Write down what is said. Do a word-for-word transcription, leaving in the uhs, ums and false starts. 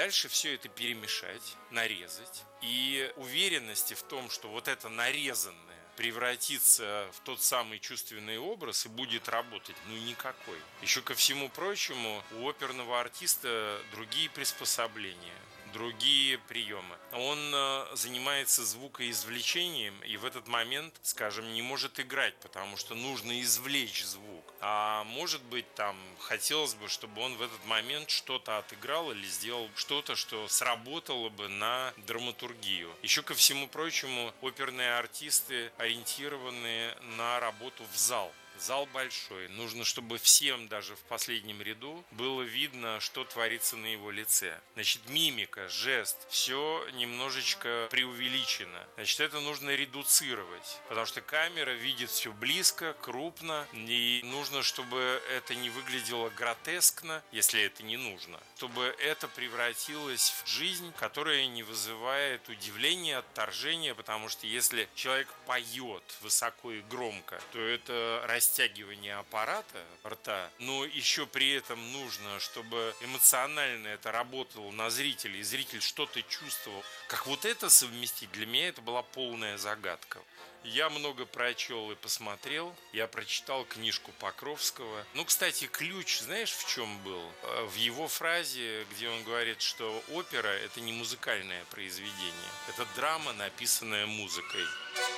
Дальше все это перемешать, нарезать. И уверенности в том, что вот это нарезанное превратится в тот самый чувственный образ и будет работать, ну никакой. Еще ко всему прочему, у оперного артиста другие приспособления, другие приемы. Он занимается звукоизвлечением и в этот момент, скажем, не может играть, потому что нужно извлечь звук. А может быть, там хотелось бы, чтобы он в этот момент что-то отыграл или сделал что-то, что сработало бы на драматургию. Еще ко всему прочему, оперные артисты ориентированы на работу в зал. Зал большой. Нужно, чтобы всем, даже в последнем ряду, было видно, что творится на его лице. Значит, мимика, жест, все немножечко преувеличено. Значит, это нужно редуцировать, потому что камера видит все близко, крупно, и нужно, чтобы это не выглядело гротескно, если это не нужно, чтобы это превратилось в жизнь, которая не вызывает удивления, отторжения, потому что если человек поет высоко и громко, то это растягивание растягивание аппарата рта, но еще при этом нужно, чтобы эмоционально это работало на зрителя, и зритель что-то чувствовал. Как вот это совместить, для меня это была полная загадка. Я много прочел и посмотрел. Я прочитал книжку Покровского. Ну, кстати, ключ, знаешь, в чем был? В его фразе, где он говорит, что опера – это не музыкальное произведение. Это драма, написанная музыкой.